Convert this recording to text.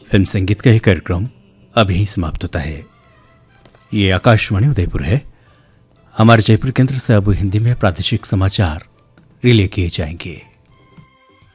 Film संगीत का यह कार्यक्रम अभी समाप्त होता है। ये आकाशवाणी उदयपुर है। हमारे जयपुर केंद्र से अब हिंदी में प्रादेशिक समाचार रिले किए जाएंगे।